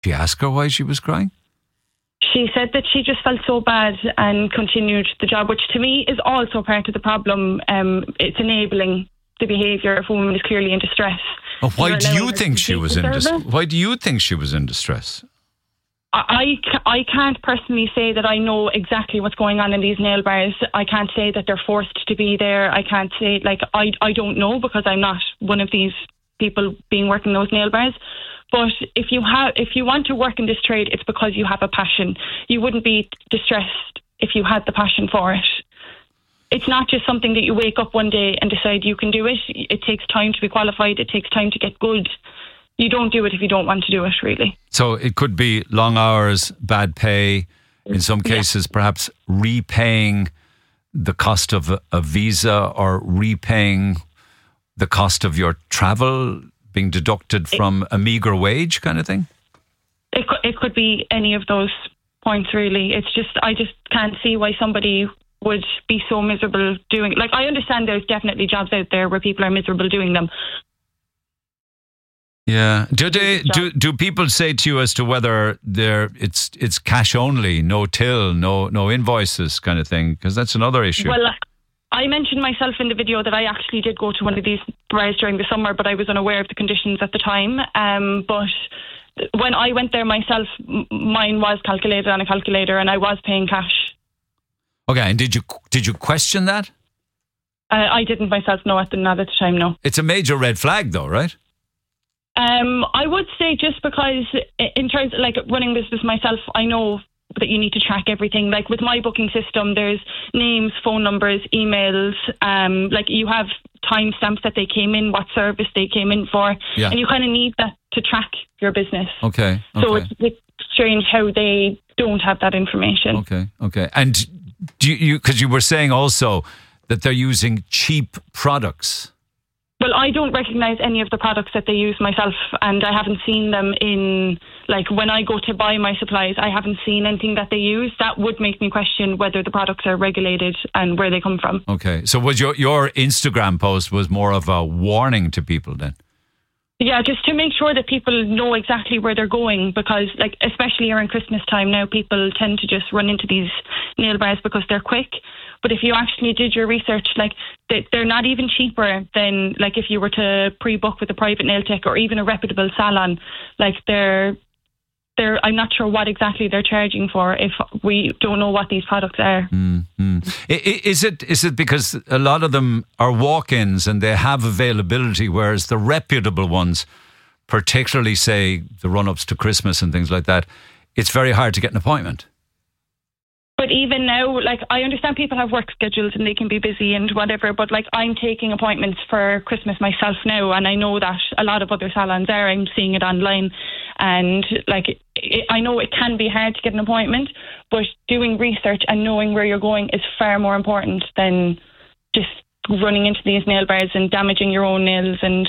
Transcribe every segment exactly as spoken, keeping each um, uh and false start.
Did you ask her why she was crying? She said that she just felt so bad and continued the job, which to me is also part of the problem. Um, it's enabling the behaviour if a woman is clearly in distress. Oh, why do you think she was in distress? Why do you think she was in distress? I, I can't personally say that I know exactly what's going on in these nail bars. I can't say that they're forced to be there. I can't say, like, I, I don't know because I'm not one of these people being working those nail bars. But if you have, if you want to work in this trade, it's because you have a passion. You wouldn't be distressed if you had the passion for it. It's not just something that you wake up one day and decide you can do it. It takes time to be qualified. It takes time to get good. You don't do it if you don't want to do it, really. So it could be long hours, bad pay, in some cases yeah. perhaps repaying the cost of a, a visa or repaying the cost of your travel, being deducted from it, a meagre wage kind of thing? It could, it could be any of those points, really. It's just, I just can't see why somebody would be so miserable doing, like, I understand there's definitely jobs out there where people are miserable doing them. Yeah. Do they, do do people say to you as to whether they're it's it's cash only, no till, no no invoices kind of thing? Because that's another issue. Well, I mentioned myself in the video that I actually did go to one of these bars during the summer, but I was unaware of the conditions at the time. Um, but when I went there myself, mine was calculated on a calculator, and I was paying cash. Okay, and did you did you question that? Uh, I didn't myself. No, at the not at the time. No. It's a major red flag, though, right? Um, I would say just because in terms of like running business myself, I know that you need to track everything. Like with my booking system, there's names, phone numbers, emails. Um, like you have timestamps that they came in, what service they came in for, yeah. and you kind of need that to track your business. Okay. okay. So it's, it's strange how they don't have that information. Okay. Okay. And do you, because you, you were saying also that they're using cheap products. Well, I don't recognise any of the products that they use myself, and I haven't seen them in, like, when I go to buy my supplies, I haven't seen anything that they use. That would make me question whether the products are regulated and where they come from. Okay, so was your, your Instagram post was more of a warning to people then? Yeah, just to make sure that people know exactly where they're going, because, like, especially around Christmas time now, people tend to just run into these nail bars because they're quick. But if you actually did your research, like, they're not even cheaper than, like, if you were to pre-book with a private nail tech or even a reputable salon. Like, they're, they're, I'm not sure what exactly they're charging for if we don't know what these products are. Mm-hmm. Is it, is it because a lot of them are walk-ins and they have availability, whereas the reputable ones, particularly, say, the run-ups to Christmas and things like that, it's very hard to get an appointment? But even now, like, I understand people have work schedules and they can be busy and whatever, but, like, I'm taking appointments for Christmas myself now, and I know that a lot of other salons are. I'm seeing it online, and, like, it, I know it can be hard to get an appointment, but doing research and knowing where you're going is far more important than just running into these nail bars and damaging your own nails and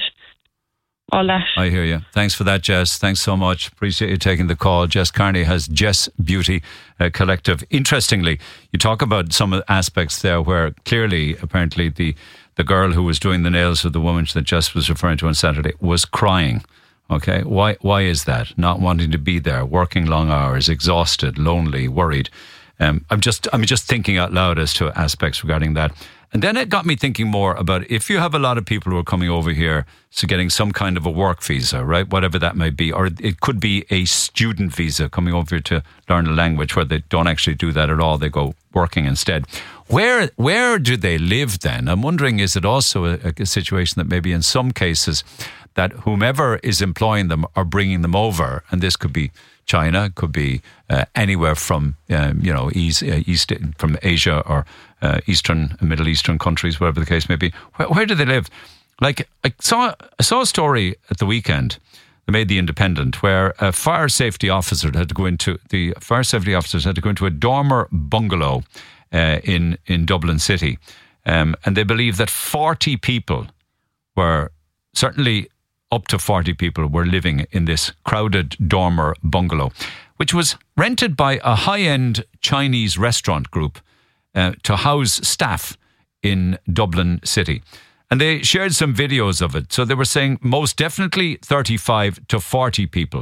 all that. I hear you. Thanks for that, Jess. Thanks so much. Appreciate you taking the call. Jess Carney has Jess Beauty uh, Collective. Interestingly, you talk about some of the aspects there where clearly, apparently, the, the girl who was doing the nails of the woman that Jess was referring to on Saturday was crying. Okay, why why is that? Not wanting to be there, working long hours, exhausted, lonely, worried. Um, I'm just I'm just thinking out loud as to aspects regarding that. And then it got me thinking more about if you have a lot of people who are coming over here, so getting some kind of a work visa, right? Whatever that may be. Or it could be a student visa coming over here to learn a language where they don't actually do that at all. They go working instead. Where where do they live then? I'm wondering, is it also a, a situation that maybe in some cases that whomever is employing them are bringing them over, and this could be China, could be uh, anywhere from, um, you know, east, uh, east from Asia or uh, Eastern, Middle Eastern countries, whatever the case may be. Where, where do they live? Like, I saw, I saw a story at the weekend, they made The Independent, where a fire safety officer had to go into, the fire safety officers had to go into a dormer bungalow uh, in, in Dublin City. Um, and they believe that forty people were, certainly up to forty people were living in this crowded dormer bungalow, which was rented by a high-end Chinese restaurant group uh, to house staff in Dublin City. And they shared some videos of it. So they were saying most definitely thirty-five to forty people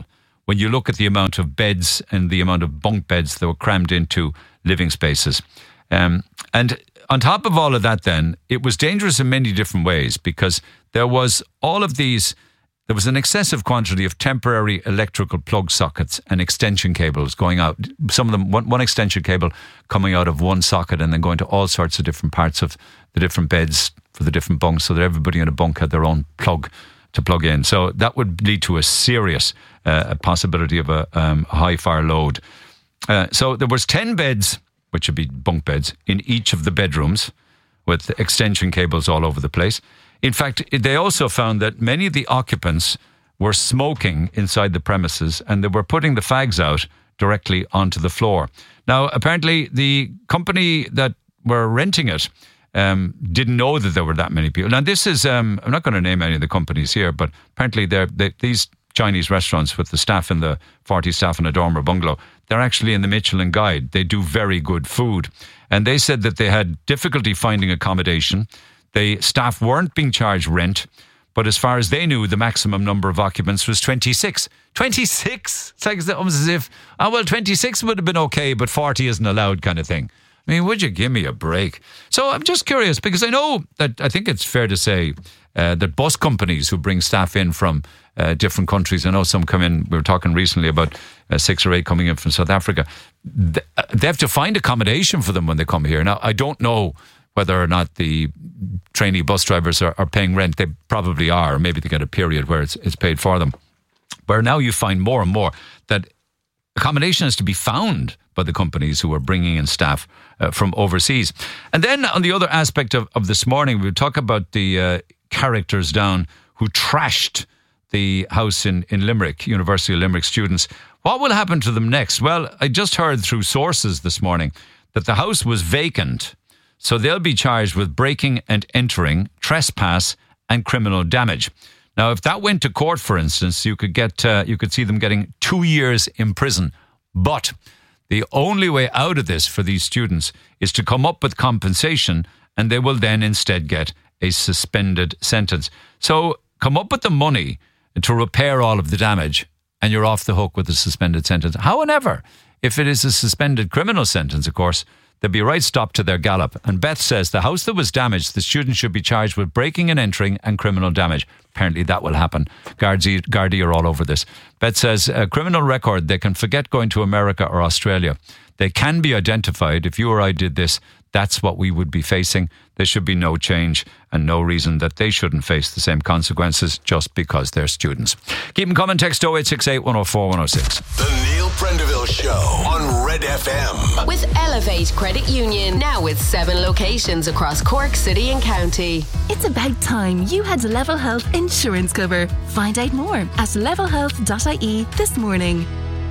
when you look at the amount of beds and the amount of bunk beds that were crammed into living spaces. Um, and on top of all of that then, it was dangerous in many different ways because there was all of these, there was an excessive quantity of temporary electrical plug sockets and extension cables going out. Some of them, one, one extension cable coming out of one socket and then going to all sorts of different parts of the different beds for the different bunks so that everybody in a bunk had their own plug to plug in. So that would lead to a serious uh, possibility of a um, high fire load. Uh, so there was ten beds, which would be bunk beds, in each of the bedrooms with extension cables all over the place. In fact, they also found that many of the occupants were smoking inside the premises and they were putting the fags out directly onto the floor. Now, apparently the company that were renting it um, didn't know that there were that many people. Now, this is, um, I'm not going to name any of the companies here, but apparently they're, they, these Chinese restaurants with the staff in the forty staff in a dorm or bungalow, they're actually in the Michelin Guide. They do very good food. And they said that they had difficulty finding accommodation. The staff weren't being charged rent, but as far as they knew, the maximum number of occupants was twenty-six. twenty-six? It's like it's almost as if, oh, well, twenty-six would have been okay, but forty isn't allowed kind of thing. I mean, would you give me a break? So I'm just curious, because I know that I think it's fair to say uh, that bus companies who bring staff in from uh, different countries, I know some come in, we were talking recently about uh, six or eight coming in from South Africa, they have to find accommodation for them when they come here. Now, I don't know whether or not the trainee bus drivers are, are paying rent. They probably are. Maybe they get a period where it's, it's paid for them. Where now you find more and more that accommodation is to be found by the companies who are bringing in staff uh, from overseas. And then on the other aspect of, of this morning, we'll talk about the uh, characters down who trashed the house in, in Limerick, University of Limerick students. What will happen to them next? Well, I just heard through sources this morning that the house was vacant. So they'll be charged with breaking and entering, trespass and criminal damage. Now, if that went to court, for instance, you could get uh, you could see them getting two years in prison. But the only way out of this for these students is to come up with compensation, and they will then instead get a suspended sentence. So come up with the money to repair all of the damage, and you're off the hook with a suspended sentence. However, if it is a suspended criminal sentence, of course, there'd be a right stop to their gallop. And Beth says the house that was damaged, the students should be charged with breaking and entering and criminal damage. Apparently that will happen. Gardaí, Gardaí are all over this. Beth says a criminal record, they can forget going to America or Australia. They can be identified. If you or I did this, that's what we would be facing. There should be no change and no reason that they shouldn't face the same consequences just because they're students. Keep them coming. Text oh eight six eight, one oh four, one oh six. The Neil Prendeville Show on Red F M. With Elevate Credit Union, now with seven locations across Cork City and County. It's about time you had Level Health insurance cover. Find out more at level health dot I E this morning.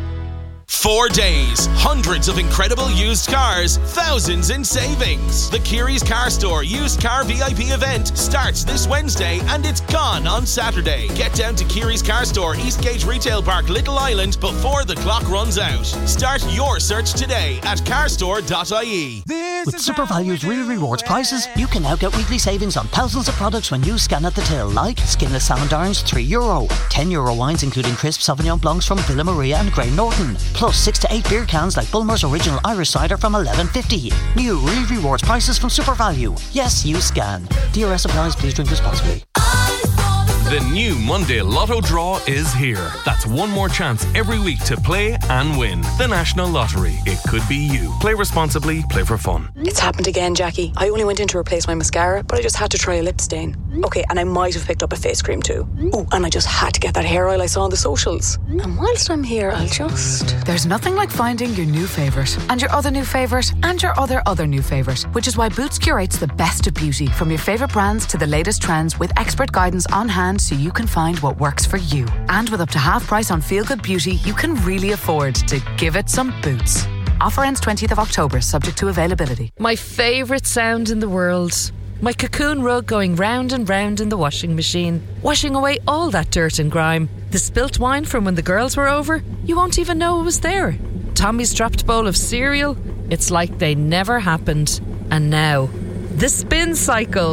Four days, hundreds of incredible used cars, thousands in savings. The Kiri's Car Store Used Car V I P event starts this Wednesday and it's gone on Saturday. Get down to Kiri's Car Store, Eastgate Retail Park, Little Island before the clock runs out. Start your search today at car store dot I E. With SuperValue's Real Rewards prices, you can now get weekly savings on thousands of products when you scan at the till, like skinless salmon darns, three euro, ten euro wines including crisp Sauvignon Blancs from Villa Maria and Grey Norton, plus six to eight beer cans like Bulmer's Original Irish Cider from eleven fifty. New Real Rewards prices from SuperValue. Yes, you scan. D R S applies. Please drink responsibly. The new Monday Lotto draw is here. That's one more chance every week to play and win. The National Lottery. It could be you. Play responsibly. Play for fun. It's happened again, Jackie. I only went in to replace my mascara, but I just had to try a lip stain. Okay, and I might have picked up a face cream too. Oh, and I just had to get that hair oil I saw on the socials. And whilst I'm here, I'll just... There's nothing like finding your new favourite, and your other new favourite, and your other other new favourite, which is why Boots curates the best of beauty, from your favourite brands to the latest trends, with expert guidance on hand so you can find what works for you. And with up to half price on Feel Good Beauty, you can really afford to give it some Boots. Offer ends twentieth of October, subject to availability. My favourite sound in the world. My cocoon rug going round and round in the washing machine, washing away all that dirt and grime. The spilt wine from when the girls were over, you won't even know it was there. Tommy's dropped bowl of cereal, it's like they never happened. And now, the spin cycle.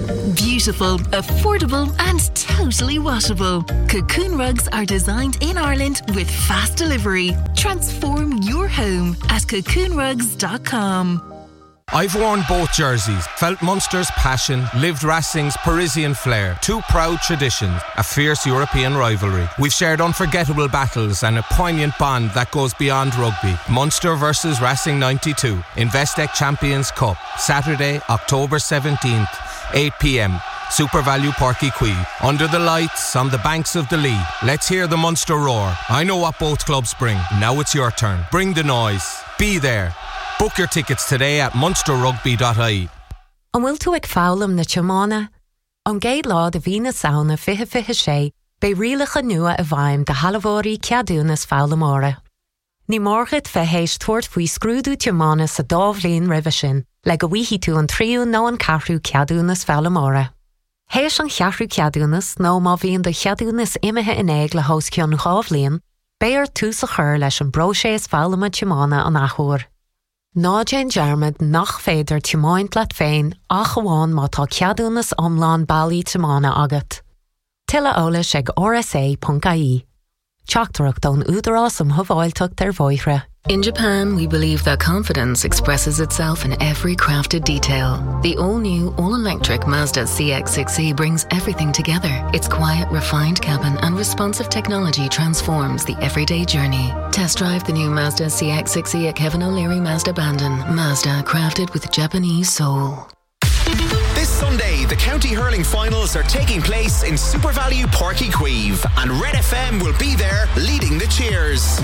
Beautiful, affordable and totally washable. Cocoon rugs are designed in Ireland with fast delivery. Transform your home at cocoon rugs dot com. I've worn both jerseys, felt Munster's passion, lived Racing's Parisian flair, two proud traditions, a fierce European rivalry. We've shared unforgettable battles and a poignant bond that goes beyond rugby. Munster versus Racing ninety-two, Investec Champions Cup, Saturday, October seventeenth, eight p.m. Super Value Páirc Uí Chaoimh. Under the lights, on the banks of the Lee. Let's hear the Munster roar. I know what both clubs bring. Now it's your turn. Bring the noise. Be there. Book your tickets today at munster rugby dot I E. An bhfuil tú ag fálam na teamána? An géad lá de bhí na saona fiche fiche sé, be rialacha nua a bhaim de halavórí ceadúnas fálamóra. Ní mórgad fe héis tuairt faoi scrúdú teamána sa dábhlíon ribhe sin, le go bhíhí tú an tríú nó an cathrú ceadúnas fálamóra. Héis an cheathrú ceadúnas nó má bhíon do cheadúnas imethe in éig le hós ceann chábhlíon, béar tú sa chur leis an broséis fálama teamána an achúr. Ná Jane Jarmad nach féidir teamáint leat féin ach amháin má tá ceadúnas omláin bailí teamána agat. Tilla ólas ag R S A dot I E. Teachtarach don údarás am thobháilteacht ar bhoithre. In Japan, we believe that confidence expresses itself in every crafted detail. The all-new, all-electric Mazda C X six E brings everything together. Its quiet, refined cabin and responsive technology transforms the everyday journey. Test drive the new Mazda C X six E at Kevin O'Leary Mazda Bandon. Mazda, crafted with Japanese soul. This Sunday, the County Hurling Finals are taking place in Super Value Páirc Uí Chaoimh, and Red F M will be there leading the cheers.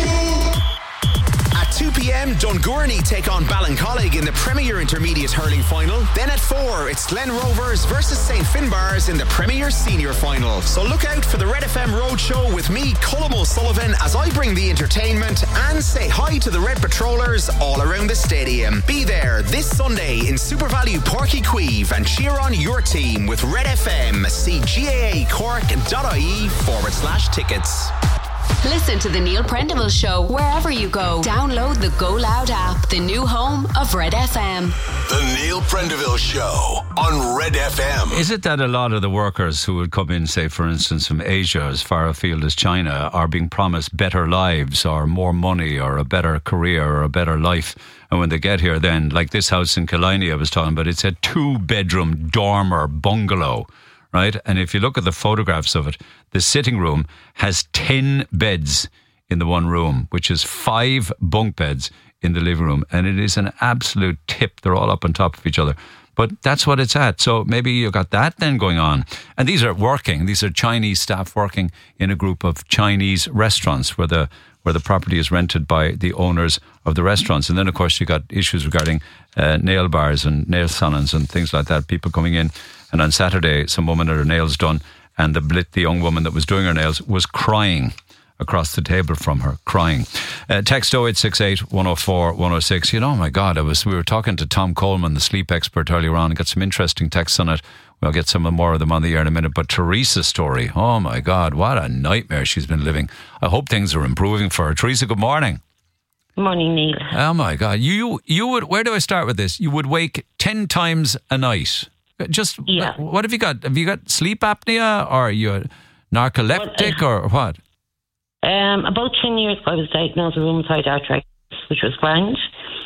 At two p.m, Dungurney take on Ballincollig in the Premier Intermediate Hurling Final. Then at four, it's Glen Rovers versus Saint Finbars in the Premier Senior Final. So look out for the Red F M Roadshow with me, Colm O'Sullivan, as I bring the entertainment and say hi to the Red Patrollers all around the stadium. Be there this Sunday in Super Value Páirc Uí Chaoimh and cheer on your team with Red F M. See G A A Cork dot I E forward slash tickets. Listen to the Neil Prendeville Show wherever you go. Download the Go Loud app, the new home of Red F M. The Neil Prendeville Show on Red F M. Is it that a lot of the workers who would come in, say, for instance, from Asia, as far afield as China, are being promised better lives or more money or a better career or a better life? And when they get here then, like this house in Killiney I was talking about, it's a two-bedroom dormer bungalow, right? And if you look at the photographs of it, the sitting room has ten beds in the one room, which is five bunk beds in the living room. And it is an absolute tip. They're all up on top of each other. But that's what it's at. So maybe you've got that then going on. And these are working. These are Chinese staff working in a group of Chinese restaurants where the where the property is rented by the owners of the restaurants. And then, of course, you've got issues regarding uh, nail bars and nail salons and things like that. People coming in. And on Saturday, some woman had her nails done, and the blit, the young woman that was doing her nails was crying across the table from her, crying. Uh, text oh eight six eight, one oh four, one oh six. You know, oh my God, I was, we were talking to Tom Coleman, the sleep expert, earlier on, and got some interesting texts on it. We'll get some more of them on the air in a minute. But Teresa's story, oh my God, what a nightmare she's been living. I hope things are improving for her. Teresa, good morning. Morning, Neil. Oh my God, you you would, where do I start with this? You would wake ten times a night. Just, yeah. What have you got? Have you got sleep apnea, or are you narcoleptic, well, uh, or what? Um, about ten years ago, I was diagnosed with rheumatoid arthritis, which was grand.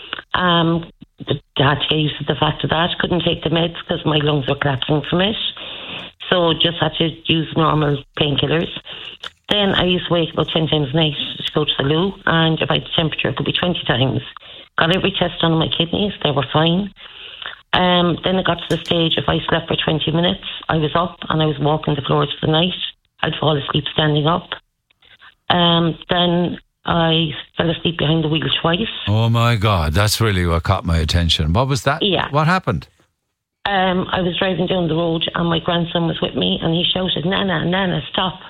Um, I had to get used to the fact of that. Couldn't take the meds because my lungs were collapsing from it. So just had to use normal painkillers. Then I used to wake about ten times a night to go to the loo, and if I had the temperature, it could be twenty times. Got every test done on my kidneys, they were fine. Um, then it got to the stage, if I slept for twenty minutes, I was up and I was walking the floors for the night. I'd fall asleep standing up. Um, then I fell asleep behind the wheel twice. Oh my God, that's really what caught my attention. What was that? Yeah. What happened? Um, I was driving down the road and my grandson was with me and he shouted, Nana, Nana, stop.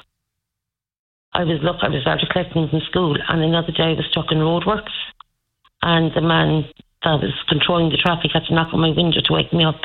I was, look, I was after collecting from school, and another day I was stuck in roadworks, and the man that was controlling the traffic had to knock on my window to wake me up.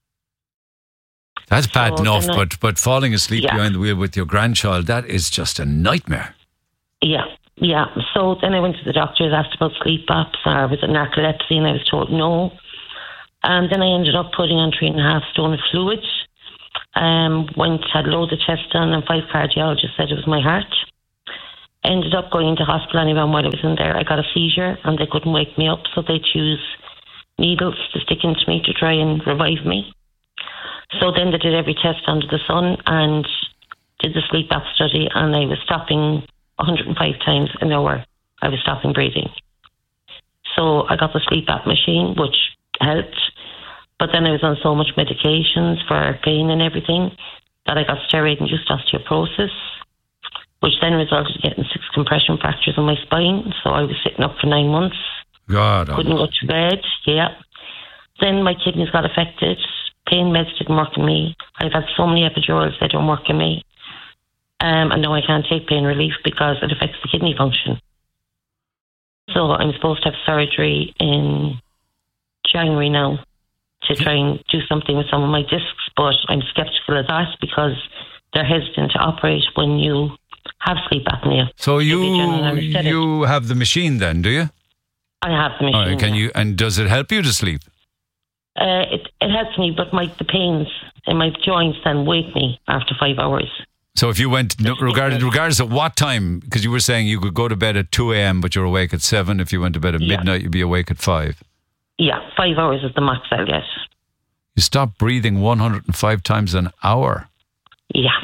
That's bad so enough, I, but, but falling asleep yeah. behind the wheel with your grandchild, that is just a nightmare. Yeah, yeah. So then I went to the doctors, asked about sleep apps, or was it narcolepsy, and I was told no. And then I ended up putting on three and a half stone of fluid. Um, went, had loads of tests done, and five cardiologists said it was my heart. Ended up going into hospital anyway, and while I was in there, I got a seizure, and they couldn't wake me up, so they chose needles to stick into me to try and revive me. So then they did every test under the sun and did the sleep app study, and I was stopping one hundred five times an hour. I was stopping breathing. So I got the sleep app machine, which helped. But then I was on so much medications for pain and everything that I got steroid-induced osteoporosis, which then resulted in getting six compression fractures in my spine. So I was sitting up for nine months. God. Couldn't go to bed, yeah. Then my kidneys got affected. Pain meds didn't work on me. I've had so many epidurals, they don't work on me. Um, and now I can't take pain relief because it affects the kidney function. So I'm supposed to have surgery in January now to try and do something with some of my discs, but I'm sceptical of that because they're hesitant to operate when you have sleep apnea. So you you have the machine then, do you? I have the machine. All right, can yeah. you? And does it help you to sleep? Uh, it it helps me, but my the pains in my joints then wake me after five hours. So if you went, no, regardless, regardless of what time, because you were saying you could go to bed at two a.m. but you're awake at seven. If you went to bed at Yeah. midnight, you'd be awake at five. Yeah, five hours is the max I'll get. You stop breathing one hundred five times an hour. Yeah.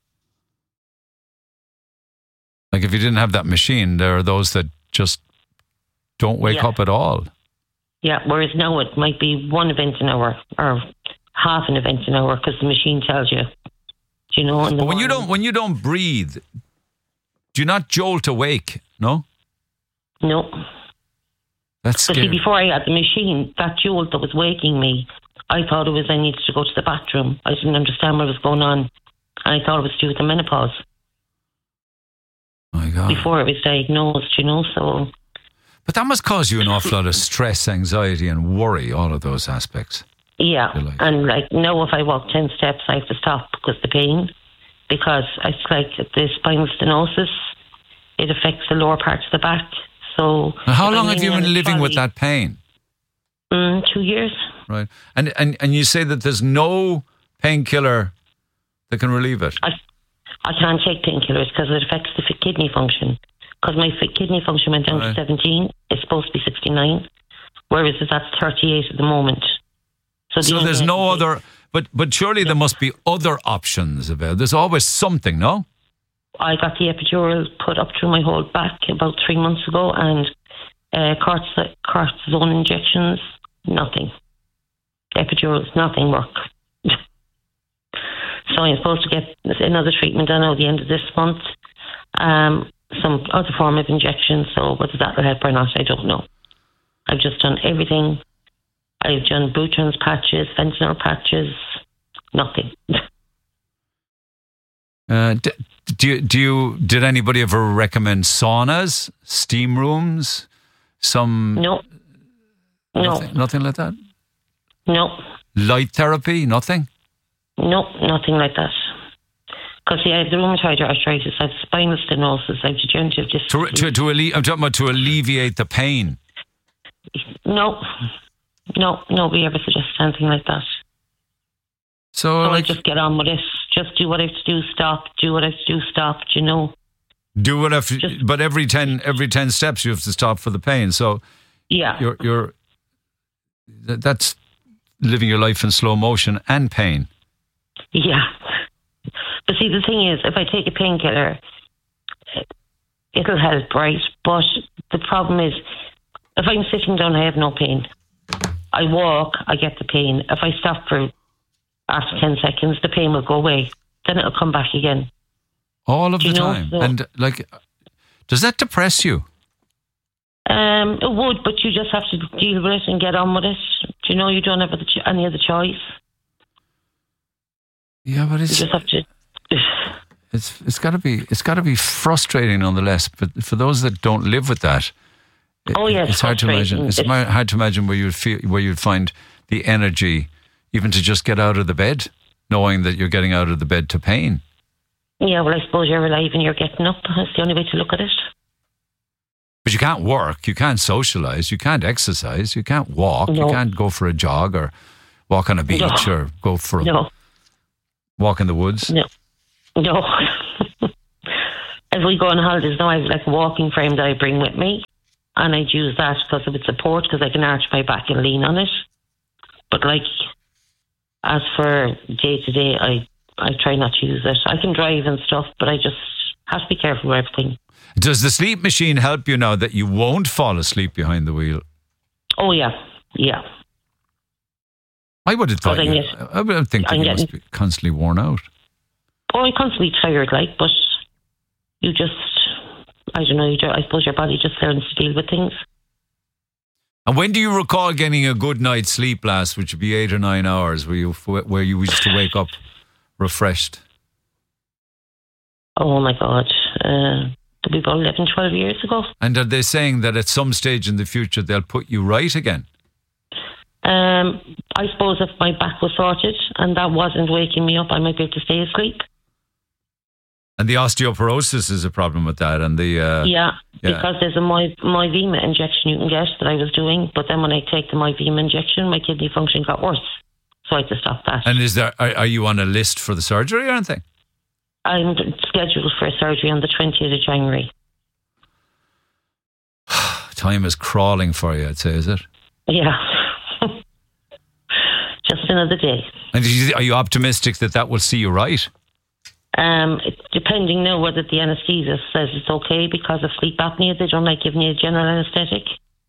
Like if you didn't have that machine, there are those that just don't wake Yeah. up at all. Yeah, whereas now it might be one event an hour or half an event an hour because the machine tells you. Do you know? In the But when you morning. don't, when you don't breathe, do you not jolt awake? No. No. That's But see, scary. before I had the machine, that jolt that was waking me, I thought it was I needed to go to the bathroom. I didn't understand what was going on. And I thought it was due to the menopause. My God. Before it was diagnosed, you know, so... But that must cause you an awful lot of stress, anxiety, and worry. All of those aspects. Yeah, and like now if I walk ten steps, I have to stop because the pain, because it's like the spinal stenosis, it affects the lower parts of the back. So... Now, how if long I'm have you leaning been on a living with trolley- that pain? Mm, two years. Right. And, and and you say that there's no painkiller that can relieve it? I, I can't take painkillers because it affects the f- kidney function. Because my f- kidney function went down Right. to seventeen. It's supposed to be sixty-nine. Whereas that's thirty-eight at the moment. So, the So only there's way I no can take- other... But, but surely there must be other options available. There's always something, no? I got the epidural put up through my whole back about three months ago, and uh, cortis- cortisone injections, nothing. Epidurals, nothing work. So I'm supposed to get another treatment done at the end of this month. Um, some other form of injection, so whether that will help or not, I don't know. I've just done everything. I've done Butrans patches, fentanyl patches, nothing. Uh, d- do you, do you, did anybody ever recommend saunas, steam rooms, some... No. No. Nothing, nothing like that? No. Light therapy, nothing? No, nothing like that. Because see, I have the rheumatoid arthritis, I have spinal stenosis, I have degenerative disc To, disease. to, to alle- I'm talking about to alleviate the pain. No, no, nobody ever suggests anything like that. So, So I like, just get on with it. Just do what I have to do, stop. Do what I have to do, stop, do you know? do whatever, but every ten every ten steps you have to stop for the pain. So Yeah. you're you're th- that's living your life in slow motion and pain. Yeah. But see, the thing is, if I take a painkiller, it'll help, right? But the problem is, if I'm sitting down, I have no pain. I walk, I get the pain. If I stop for after ten seconds, the pain will go away. Then it'll come back again. All of Do the you know, time. so- And like, does that depress you? Um, it would, but you just have to deal with it and get on with it. Do you know, you don't have the ch- any other choice. Yeah, but You it's just have to... it's it's got to be it's got to be frustrating nonetheless. But for those that don't live with that, it- Oh, yes, it's hard to imagine. frustrating. It's, It's- ma- hard to imagine where you'd feel where you'd find the energy, even to just get out of the bed, knowing that you're getting out of the bed to pain. Yeah, well, I suppose you're alive and you're getting up. That's the only way to look at it. But you can't work, you can't socialise, you can't exercise, you can't walk, No. you can't go for a jog or walk on a beach No. or go for a No. walk in the woods. No. No. If we go on holidays now, I have like a walking frame that I bring with me, and I'd use that because it would support, because I can arch my back and lean on it. But like, as for day to day, I I try not to use it. I can drive and stuff, but I just have to be careful with everything. Does the sleep machine help you now that you won't fall asleep behind the wheel? Oh yeah, yeah. I would have thought Because I you, get- I would think that I'm you must getting- be constantly worn out. Oh, I'm constantly tired, like, but you just, I don't know, you just, I suppose your body just learns to deal with things. And when do you recall getting a good night's sleep last, which would be eight or nine hours, where you where you used to wake up refreshed? Oh my God. Uh, it'll be about eleven, twelve years ago. And are they saying that at some stage in the future they'll put you right again? Um, I suppose if my back was sorted and that wasn't waking me up, I might be able to stay asleep. And the osteoporosis is a problem with that. And the uh, yeah, yeah. because there's a My, Myvema injection you can get that I was doing, but then when I take the Myvema injection, my kidney function got worse. So I had to stop that. And is there? Are, are you on a list for the surgery or anything? I'm scheduled for a surgery on the twentieth of January. Time is crawling for you, I'd say, is it? Yeah. Just another day. And you, are you optimistic that that will see you right? Um, it, depending now whether the anaesthetist says it's okay, because of sleep apnea, they don't like giving you a general anaesthetic.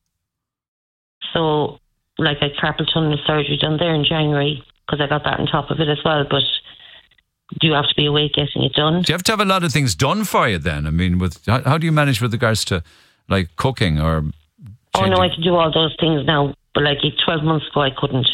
So, like, I carpal tunnel surgery done there in January, because I got that on top of it as well, but do you have to be awake getting it done? Do you have to have a lot of things done for you then? I mean, with how, how do you manage with regards to, like, cooking or... Oh, no, I can do all those things now, but like twelve months ago I couldn't.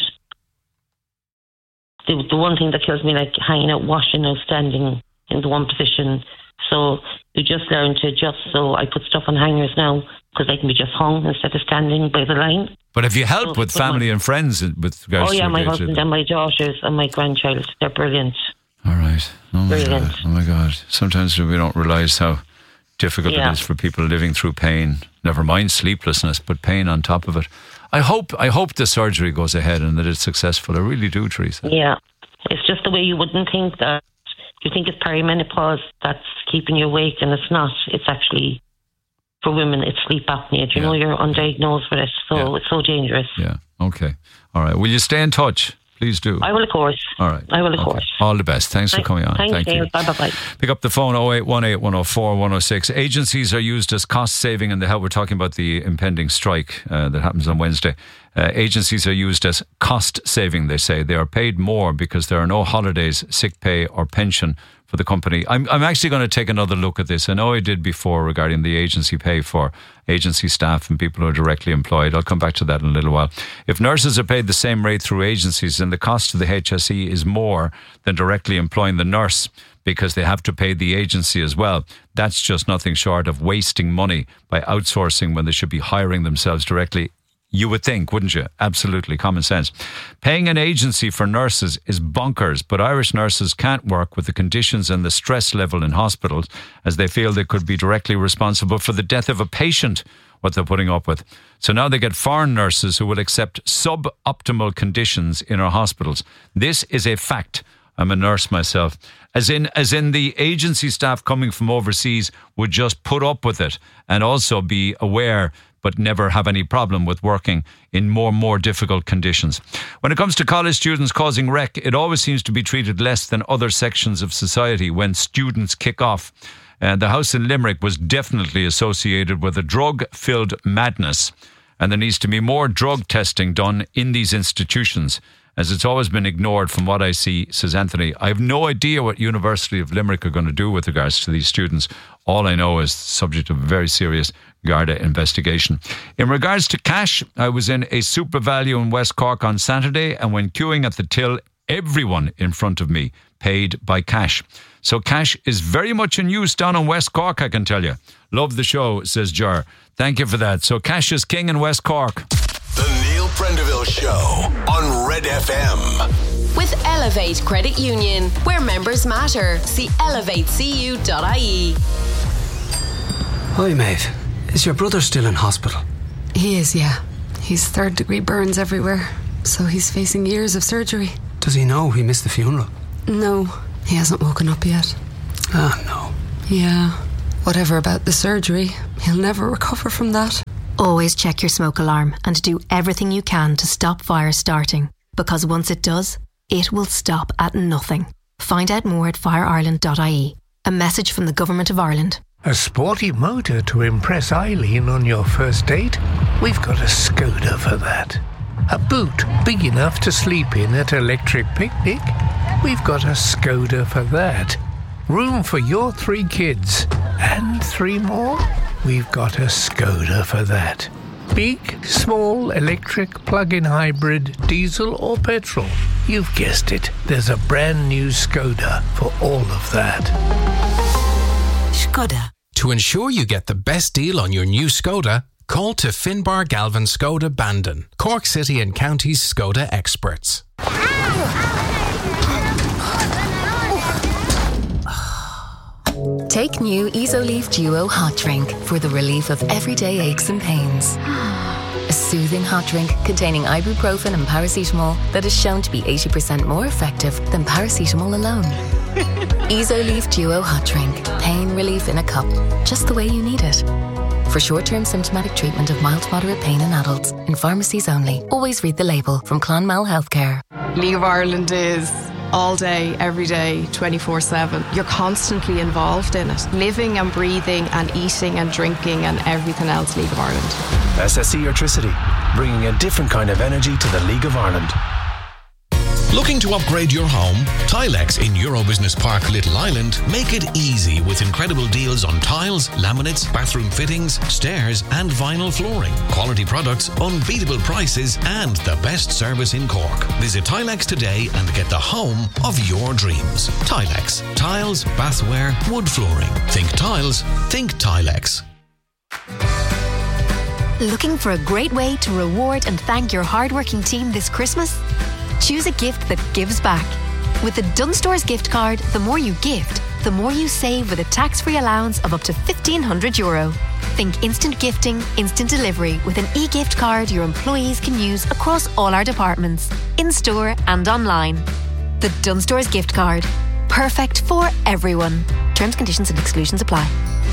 The, the one thing that kills me, like hanging out, washing out, standing in the one position. So you just learn to adjust. So I put stuff on hangers now because they can be just hung instead of standing by the line. But if you help So- with but my- family and friends with regards Oh yeah, to my your husband day-to-day- and my daughters and my grandchild, they're brilliant. All right. Oh my Brilliant. God. Oh my God. Sometimes we don't realise how difficult Yeah. it is for people living through pain. Never mind sleeplessness, but pain on top of it. I hope I hope the surgery goes ahead and that it's successful. I really do, Teresa. Yeah, it's just the way you wouldn't think that. You think it's perimenopause that's keeping you awake, and it's not. It's actually, for women, it's sleep apnea. Do you know you're undiagnosed with it? So it's so dangerous. Yeah. Okay. All right. Will you stay in touch? Please do. I will, of course. All right. I will, of Okay. course. All the best. Thanks for Thank- coming on. Thanks, Thank Dale. you. Bye, bye, bye. Pick up the phone oh eight one eight, one oh four, one oh six. Agencies are used as cost saving in the help. We're talking about the impending strike uh, that happens on Wednesday. Uh, agencies are used as cost saving, they say. They are paid more because there are no holidays, sick pay or pension for the company. I'm, I'm actually going to take another look at this. I know I did before regarding the agency pay for agency staff and people who are directly employed. I'll come back to that in a little while. If nurses are paid the same rate through agencies, then the cost to the H S E is more than directly employing the nurse because they have to pay the agency as well. That's just nothing short of wasting money by outsourcing when they should be hiring themselves directly. You would think, wouldn't you? Absolutely, common sense. Paying an agency for nurses is bonkers, but Irish nurses can't work with the conditions and the stress level in hospitals as they feel they could be directly responsible for the death of a patient, what they're putting up with. So now they get foreign nurses who will accept suboptimal conditions in our hospitals. This is a fact. I'm a nurse myself. As in, as in the agency staff coming from overseas would just put up with it and also be aware but never have any problem with working in more and more difficult conditions. When it comes to college students causing wreck, it always seems to be treated less than other sections of society when students kick off. Uh, the house in Limerick was definitely associated with a drug-filled madness, and there needs to be more drug testing done in these institutions, as it's always been ignored from what I see, says Anthony. I have no idea what University of Limerick are going to do with regards to these students. All I know is subject to a very serious Garda investigation. In regards to cash, I was in a Super Value in West Cork on Saturday, and when queuing at the till, everyone in front of me paid by cash. So cash is very much in use down in West Cork, I can tell you. Love the show, says Jar. Thank you for that. So cash is king in West Cork. The Neil Prendeville Show on Red F M. With Elevate Credit Union, where members matter. See elevate c u dot i e. Hi, mate. Is your brother still in hospital? He is, yeah. He's third degree burns everywhere, so he's facing years of surgery. Does he know he missed the funeral? No, he hasn't woken up yet. Ah, no. Yeah. Whatever about the surgery, he'll never recover from that. Always check your smoke alarm and do everything you can to stop fire starting, because once it does, it will stop at nothing. Find out more at fire ireland dot I E. A message from the Government of Ireland. A sporty motor to impress Eileen on your first date? We've got a Skoda for that. A boot big enough to sleep in at Electric Picnic? We've got a Skoda for that. Room for your three kids and three more? We've got a Skoda for that. Big, small, electric, plug-in hybrid, diesel or petrol? You've guessed it. There's a brand new Skoda for all of that. Skoda. To ensure you get the best deal on your new Skoda, call to Finbar Galvin Skoda Bandon, Cork City and County's Skoda experts. Take new Isoleaf Duo hot drink for the relief of everyday aches and pains. A soothing hot drink containing ibuprofen and paracetamol that is shown to be eighty percent more effective than paracetamol alone. Isoleaf Duo hot drink. Pain relief in a cup, just the way you need it. For short-term symptomatic treatment of mild to moderate pain in adults, in pharmacies only. Always read the label from Clonmel Healthcare. League of Ireland is all day, every day, twenty-four seven. You're constantly involved in it. Living and breathing and eating and drinking and everything else League of Ireland. S S E Electricity, bringing a different kind of energy to the League of Ireland. Looking to upgrade your home? Tilex in Eurobusiness Park Little Island make it easy with incredible deals on tiles, laminates, bathroom fittings, stairs and vinyl flooring. Quality products, unbeatable prices and the best service in Cork. Visit Tilex today and get the home of your dreams. Tilex. Tiles, bathware, wood flooring. Think tiles, think Tilex. Looking for a great way to reward and thank your hardworking team this Christmas? Choose a gift that gives back. With the Dunnes Stores gift card, the more you gift, the more you save with a tax-free allowance of up to fifteen hundred euro. Think instant gifting, instant delivery with an e-gift card your employees can use across all our departments, in-store and online. The Dunnes Stores gift card. Perfect for everyone. Terms, conditions and exclusions apply.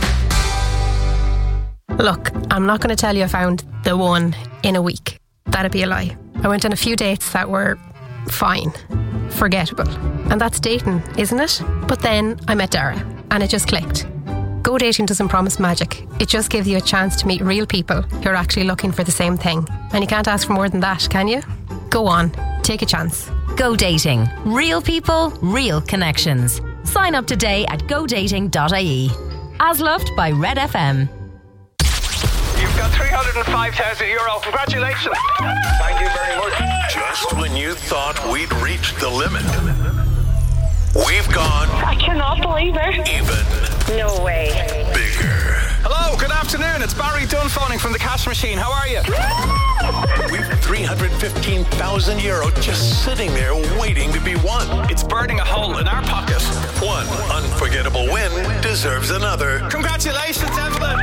Look, I'm not going to tell you I found the one in a week. That'd be a lie. I went on a few dates that were fine, forgettable. And that's dating, isn't it? But then I met Dara and it just clicked. Go dating doesn't promise magic. It just gives you a chance to meet real people who are actually looking for the same thing. And you can't ask for more than that, can you? Go on, take a chance. Go dating. Real people, real connections. Sign up today at go dating dot I E. As loved by Red F M. You've got three hundred five thousand euro. Congratulations. Thank you very much. Just when you thought we'd reached the limit, we've gone. I cannot believe it. Even. No way. Bigger. Hello, good afternoon. It's Barry Dunn phoning from the cash machine. How are you? We've three hundred fifteen thousand euro just sitting there waiting to be won. It's burning a hole in our pocket. One unforgettable win deserves another. Congratulations, Evelyn.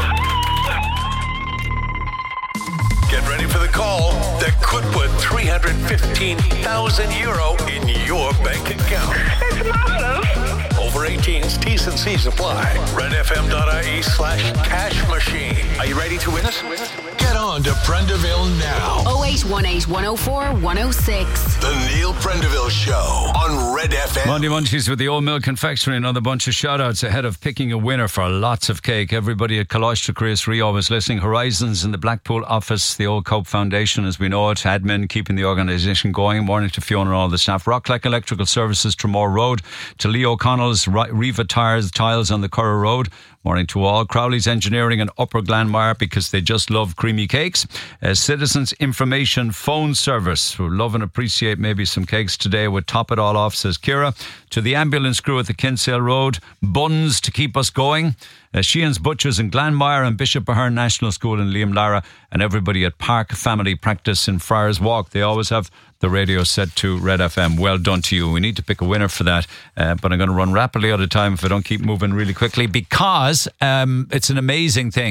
Get ready for the call that could put three hundred fifteen thousand euro in your bank account. It's massive. Over eighteens, T's and C's apply. red f m dot I E slash cash machine. Are you ready to win it? Get on to Prendeville now. oh eight one eight, one oh four, one oh six. The Neil Prendeville Show on Red F M. Monday Munchies with the Old Mill Confectionery. Another bunch of shout outs ahead of picking a winner for lots of cake. Everybody at Colostra Chris Rio is listening. Horizons in the Blackpool office, the Old Cope Foundation as we know it. Admin keeping the organisation going. Morning to Fiona and all the staff. Rockcliffe Electrical Services, Tremore Road. To Leo O'Connell's Riva Tires, Tiles on the Curra Road. Morning to all. Crowley's Engineering and Upper Glanmire because they just love creamy cakes. Uh, Citizens Information Phone Service. We'll love and appreciate maybe some cakes today. We'll top it all off, says Ciara. To the ambulance crew at the Kinsale Road. Buns to keep us going. Uh, Sheehan's Butchers in Glanmire and Bishop Ahern National School in Liam Lara. And everybody at Park Family Practice in Friars Walk. They always have the radio set to Red F M. Well done to you. We need to pick a winner for that. Uh, but I'm going to run rapidly out of time if I don't keep moving really quickly because um, it's an amazing thing.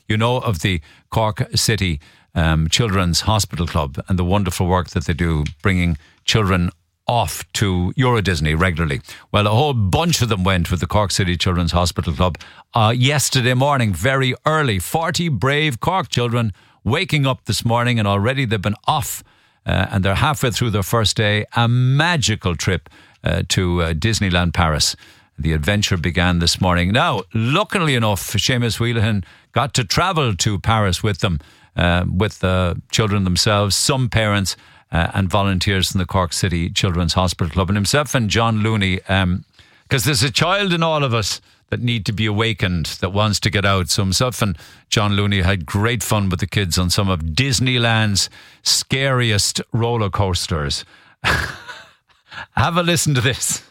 you know of the Cork City um, Children's Hospital Club and the wonderful work that they do, bringing children off to Euro Disney regularly. Well, a whole bunch of them went with the Cork City Children's Hospital Club uh, yesterday morning, very early. forty brave Cork children waking up this morning, and already they've been off uh, and they're halfway through their first day. A magical trip uh, to uh, Disneyland Paris. The adventure began this morning. Now, luckily enough, Seamus Wheelahan got to travel to Paris with them, uh, with the children themselves, some parents Uh, and volunteers from the Cork City Children's Hospital Club, and himself and John Looney, because um, there's a child in all of us that need to be awakened, that wants to get out. So himself and John Looney had great fun with the kids on some of Disneyland's scariest roller coasters. Have a listen to this.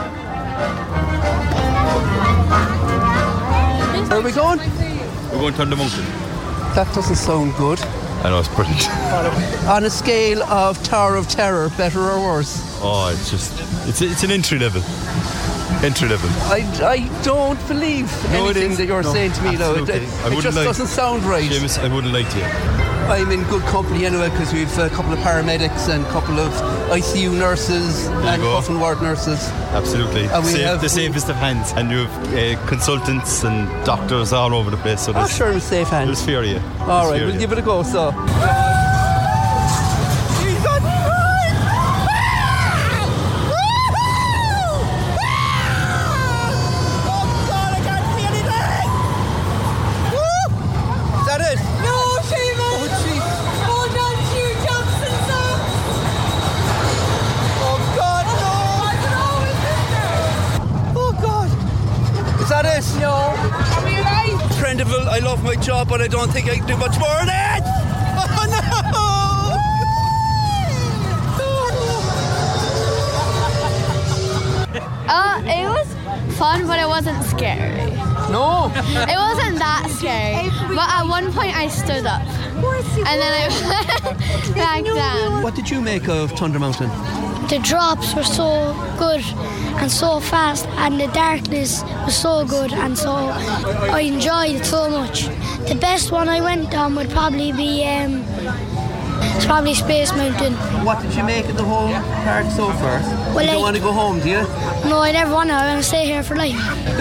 Where are we going? We're going Thunder Mountain. That doesn't sound good. I know, it's brilliant. On a scale of Tower of Terror, better or worse? Oh, it's just, it's it's an entry level. Entry level. I, I don't believe no, anything that you're no, saying to me now. It, it, it just lie. doesn't sound right. Seamus, I wouldn't lie to you. I'm in good company anyway, because we've a couple of paramedics and a couple of I C U nurses and coffin ward nurses. Absolutely. And we Safe, have the safest of hands. And you have uh, consultants and doctors all over the place. So oh, sure, in safe hands. There's fear of you. All right, we'll give it a go, so. I love my job, but I don't think I can do much more than it. Oh no! uh, it was fun, but it wasn't scary. No, it wasn't that scary. But at one point, I stood up, and then I went back down. What did you make of Thunder Mountain? The drops were so good and so fast, and the darkness was so good, and so I enjoyed it so much. The best one I went on would probably be um, it's probably Space Mountain. What did you make of the whole park so far? Well, you don't I, want to go home, do you? No, I never want to. I want to stay here for life.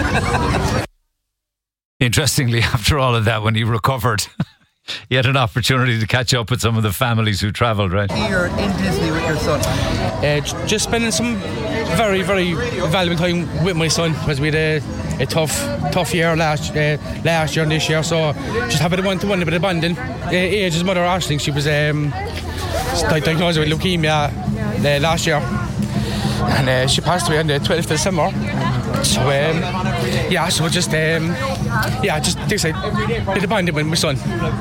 Interestingly, after all of that, when he recovered, he had an opportunity to catch up with some of the families who travelled, right? Here in Disney with your son. Uh, just spending some very, very valuable time with my son, because we had a, a tough, tough year last uh, last year and this year. So just have a one-to-one, a bit of bonding. Uh, Age's mother, Aisling, she was um, diagnosed with leukemia uh, last year, and uh, she passed away on the twelfth of December. So um, yeah, so just um, yeah, just takes a bit of bonding with my son.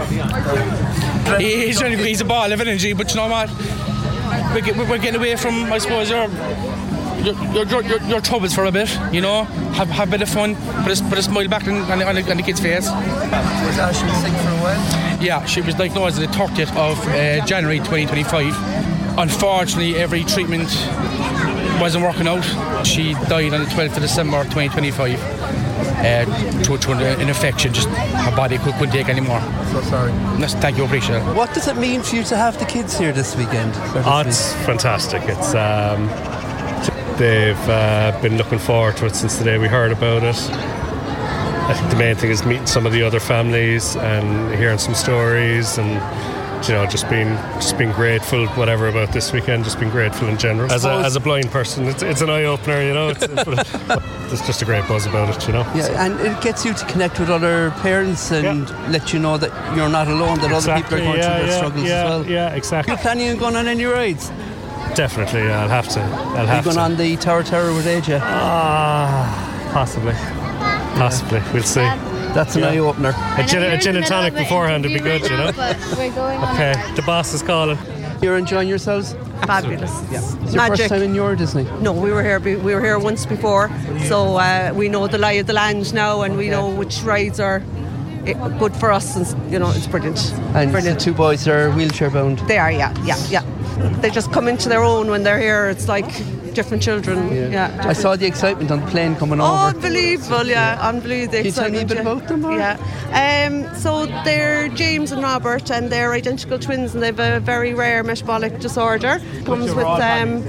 He, he's, he's a ball of energy, but you know what? We're, get, we're getting away from, I suppose, your your, your, your, your troubles for a bit, you know. Have, have a bit of fun, put a, put a smile back on, on, the, on, the, on the kid's face. Was Ashley sick for a while? Yeah, she was diagnosed on the thirtieth of uh, January twenty twenty-five. Unfortunately, every treatment wasn't working out. She died on the twelfth of December twenty twenty-five. Uh, to, to an infection, just her body could, couldn't take anymore. So sorry. Yes, thank you, appreciate it. What does it mean for you to have the kids here this weekend? Oh, it's fantastic. It's um, they've uh, been looking forward to it since the day we heard about it. I think the main thing is meeting some of the other families and hearing some stories, and you know, just being just being grateful, whatever, about this weekend. Just being grateful in general. As a as a blind person, it's, it's an eye opener, you know. It's, there's just a great buzz about it, you know. Yeah, and it gets you to connect with other parents and yeah. let you know that you're not alone, that exactly, other people are going yeah, through their yeah, struggles yeah, as well. Yeah, exactly. Are you planning on going on any rides? Definitely, yeah, I'll have to. I'll have Are you going to. on the Tower Terror with A J? Ah, uh, possibly. Possibly, yeah. We'll see. That's an yeah. eye-opener. A gin, a gin and tonic beforehand would be good, you know. We're going okay, the boss is calling. You're enjoying yourselves? Fabulous. Yeah. It's your Magic. first time in your Disney? No, we were here. We were here once before, so uh, we know the lie of the land now, and we okay. know which rides are good for us. And you know, it's brilliant. And brilliant. The two boys are wheelchair bound. They are, yeah, yeah, yeah. They just come into their own when they're here. It's like different children. Yeah, yeah. different. I saw the excitement on the plane coming oh, over. Unbelievable, yeah, unbelievable. Can you tell me a bit yeah. about them? Or? Yeah. Um, so they're James and Robert, and they're identical twins, and they have a very rare metabolic disorder. Comes with um,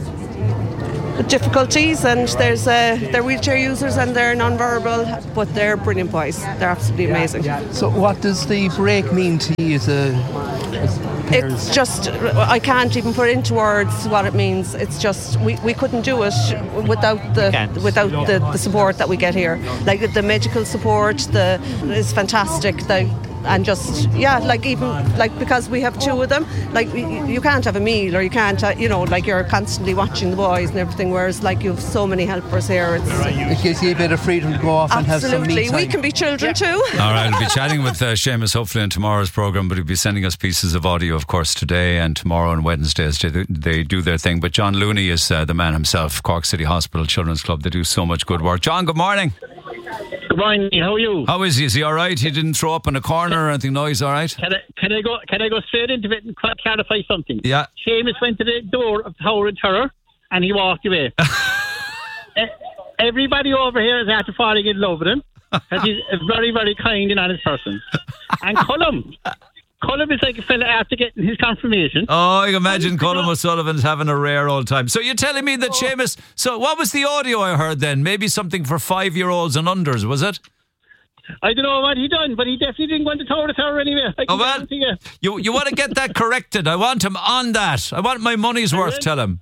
difficulties, and there's uh, they're wheelchair users and they're non-verbal, but they're brilliant boys. They're absolutely amazing. So what does the break mean to you as a as parents? It's just, I can't even put into words what it means. It's just, we, we couldn't do it without the without the, the support that we get here. Like the medical support, the is fantastic. The And just, yeah, like even, like because we have two of them, like you, you can't have a meal or you can't, uh, you know, like you're constantly watching the boys and everything, whereas like you have so many helpers here. It's, it gives you a bit of freedom to go off and have some me time. Absolutely, we can be children yeah. too. All right, I'll be chatting with uh, Seamus hopefully on tomorrow's programme, but he'll be sending us pieces of audio, of course, today and tomorrow and Wednesday as they, they do their thing. But John Looney is uh, the man himself, Cork City Hospital Children's Club. They do so much good work. John, good morning. Good morning, how are you? How is he? Is he all right? He didn't throw up in a corner or anything? No, he's all right? Can I, can I go Can I go straight into it and clarify something? Yeah. Seamus went to the door of the Tower in Terror and he walked away. Everybody over here is after falling in love with him because he's a very, very kind and honest person. And Cullum, Cullum is like a fella after getting his confirmation. Oh, I can imagine Cullum O'Sullivan's having a rare old time. So you're telling me that oh. Seamus... So what was the audio I heard then? Maybe something for five-year-olds and unders, was it? I don't know what he done, but he definitely didn't go into Tower to Tower anyway. I oh, well, you. you you want to get that corrected. I want him on that. I want my money's worth, tell him.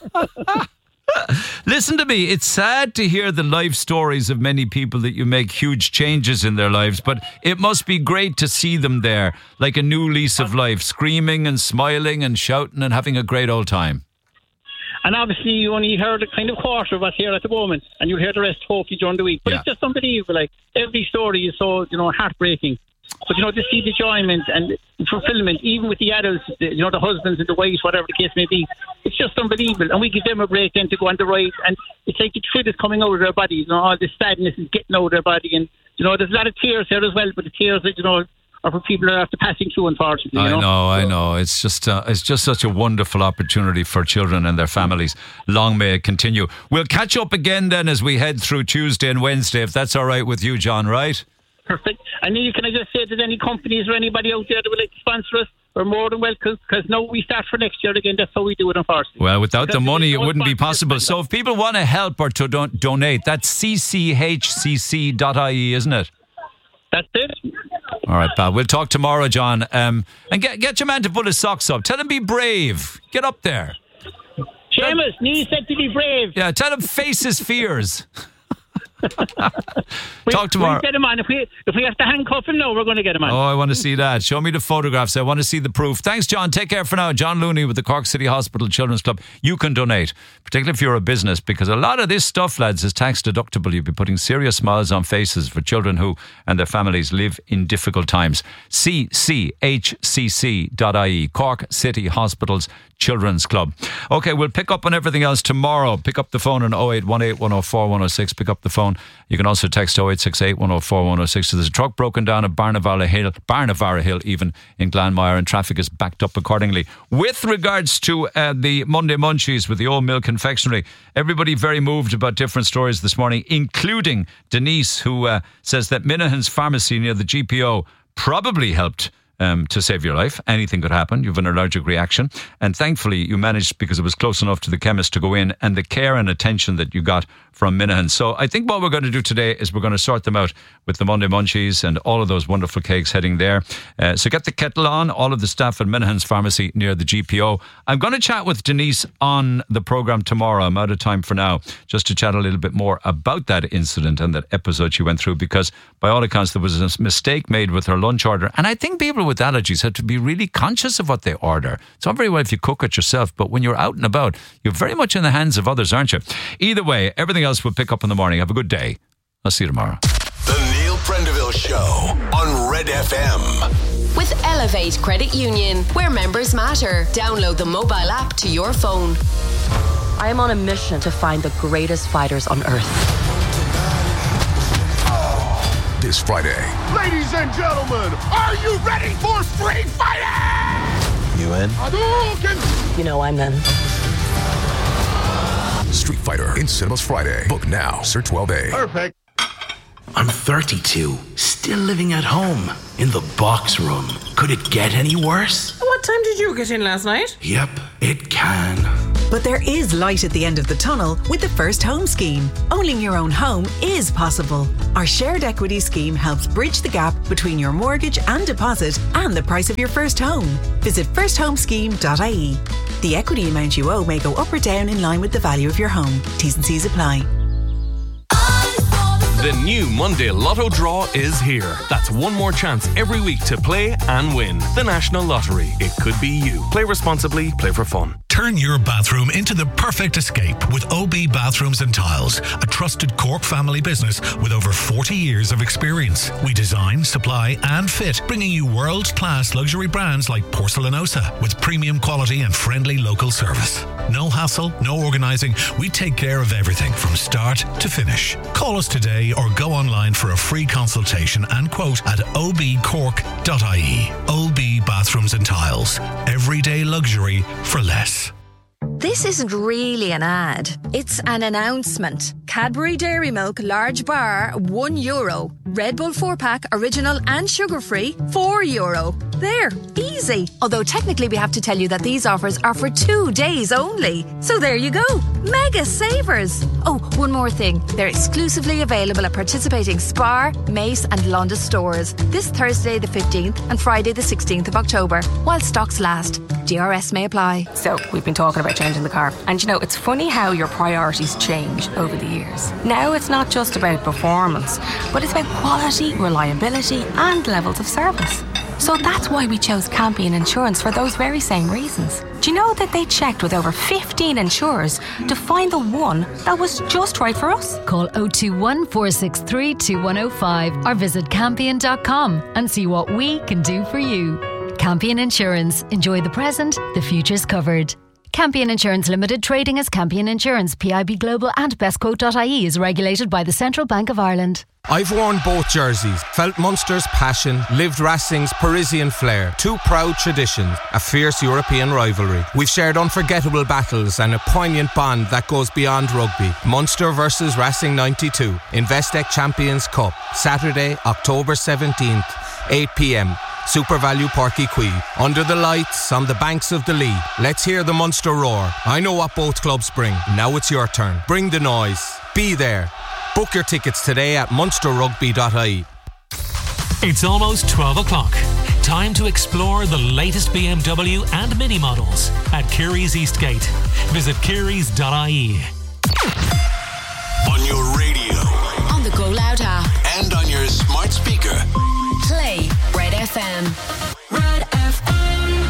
Listen to me, it's sad to hear the life stories of many people that you make huge changes in their lives, but it must be great to see them there, like a new lease of life, screaming and smiling and shouting and having a great old time. And obviously you only heard a kind of quarter of what's here at the moment, and you'll hear the rest hopefully during the week. But yeah. It's just unbelievable. Like, every story is so, you know, heartbreaking. But, you know, to see the enjoyment and fulfillment, even with the adults, the, you know, the husbands and the wives, whatever the case may be, it's just unbelievable. And we give them a break then to go on the ride, and it's like the truth is coming out of their bodies, you know, all the sadness is getting out of their body. And, you know, there's a lot of tears here as well, but the tears that, you know, are for people that are after passing through, unfortunately. You know? I know, I know. It's just uh, it's just such a wonderful opportunity for children and their families. Long may it continue. We'll catch up again then as we head through Tuesday and Wednesday, if that's all right with you, John, right? Perfect. And then can I just say to any companies or anybody out there that would like to sponsor us, we're more than welcome, because now we start for next year again. That's how we do it, unfortunately. Well, without because the money, it wouldn't be possible. So if people want to help or to don- donate, that's c c h c c dot i e, isn't it? That's it. All right, pal. We'll talk tomorrow, John. Um, and get get your man to pull his socks up. Tell him be brave. Get up there. Seamus, Neil said to be brave. Yeah, tell him face his fears. we, Talk tomorrow. We'll get him on. If we, if we have to handcuff him now, we're going to get him on. Oh, I want to see that. Show me the photographs. I want to see the proof. Thanks, John. Take care for now. John Looney with the Cork City Hospital Children's Club. You can donate, particularly if you're a business, because a lot of this stuff, lads, is tax deductible. You'll be putting serious smiles on faces for children who and their families live in difficult times. c c h c c dot i e, Cork City Hospitals Children's Club. Okay, we'll pick up on everything else tomorrow. Pick up the phone on oh eight one eight, one oh four, one oh six. Pick up the phone. You can also text oh eight six eight, one oh four, one oh six. So there's a truck broken down at Barnavara Hill, Barnavara Hill even in Glanmire, and traffic is backed up accordingly. With regards to uh, the Monday Munchies with the Old Mill Confectionery, everybody very moved about different stories this morning, including Denise, who uh, says that Minahan's pharmacy near the G P O probably helped Um, to save your life. Anything could happen. You have an allergic reaction. And thankfully, you managed, because it was close enough to the chemist, to go in, and the care and attention that you got from Minahan. So I think what we're going to do today is we're going to sort them out with the Monday Munchies and all of those wonderful cakes heading there. Uh, so get the kettle on, all of the staff at Minahan's Pharmacy near the G P O. I'm going to chat with Denise on the programme tomorrow. I'm out of time for now, just to chat a little bit more about that incident and that episode she went through, because by all accounts there was a mistake made with her lunch order. And I think people with allergies have to be really conscious of what they order. It's not very well if you cook it yourself, but when you're out and about, you're very much in the hands of others, aren't you? Either way, everything else we'll pick up in the morning. Have a good day. I'll see you tomorrow. The Neil Prendeville Show on Red F M. With Elevate Credit Union, where members matter. Download the mobile app to your phone. I am on a mission to find the greatest fighters on earth. This Friday. Ladies and gentlemen, are you ready for street fighting? You in? You know I'm in. Street Fighter in cinemas Friday. Book now. Sir twelve A. Perfect. I'm thirty-two, still living at home, in the box room. Could it get any worse? What time did you get in last night? Yep, it can. But there is light at the end of the tunnel with the First Home Scheme. Owning your own home is possible. Our shared equity scheme helps bridge the gap between your mortgage and deposit and the price of your first home. Visit first home scheme dot I E. The equity amount you owe may go up or down in line with the value of your home. T's and C's apply. The new Monday Lotto draw is here. That's one more chance every week to play and win. The National Lottery. It could be you. Play responsibly. Play for fun. Turn your bathroom into the perfect escape with O B Bathrooms and Tiles, a trusted Cork family business with over forty years of experience. We design, supply and fit, bringing you world-class luxury brands like Porcelanosa with premium quality and friendly local service. No hassle, no organising. We take care of everything from start to finish. Call us today or go online for a free consultation and quote at o b cork dot I E. O B Bathrooms and Tiles. Everyday luxury for less. This isn't really an ad. It's an announcement. Cadbury Dairy Milk Large Bar, one euro. Red Bull four pack, original and sugar-free, four euro. There, easy. Although technically we have to tell you that these offers are for two days only. So there you go. Mega savers. Oh, one more thing. They're exclusively available at participating Spar, Mace and Londis stores this Thursday the fifteenth and Friday the sixteenth of October, while stocks last. D R S may apply. So, we've been talking about changing the car. And you know, it's funny how your priorities change over the years. Now it's not just about performance, but it's about quality, reliability and levels of service. So that's why we chose Campion Insurance for those very same reasons. Do you know that they checked with over fifteen insurers to find the one that was just right for us? Call oh two one, four six three, two one oh five or visit campion dot com and see what we can do for you. Campion Insurance. Enjoy the present, the future's covered. Campion Insurance Limited, trading as Campion Insurance, P I B Global and bestquote dot I E is regulated by the Central Bank of Ireland. I've worn both jerseys, felt Munster's passion, lived Racing's Parisian flair. Two proud traditions, a fierce European rivalry. We've shared unforgettable battles and a poignant bond that goes beyond rugby. Munster versus Racing ninety-two, Investec Champions Cup, Saturday, October seventeenth, eight p.m. Super Value Porky Quay. Under the lights, on the banks of the Lee. Let's hear the Munster roar. I know what both clubs bring. Now it's your turn. Bring the noise. Be there. Book your tickets today at munster rugby dot I E. It's almost twelve o'clock. Time to explore the latest B M W and Mini models at Keary's Eastgate. Visit kearys dot I E. On your radio. On the Go Loud app. And on your smart speaker. Play Red F M. Red F M.